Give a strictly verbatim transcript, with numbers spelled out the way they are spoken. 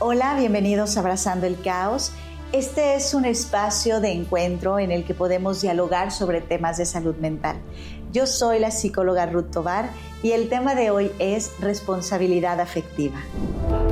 Hola, bienvenidos a Abrazando el Caos. Este es un espacio de encuentro en el que podemos dialogar sobre temas de salud mental. Yo soy la psicóloga Ruth Tovar y el tema de hoy es responsabilidad afectiva.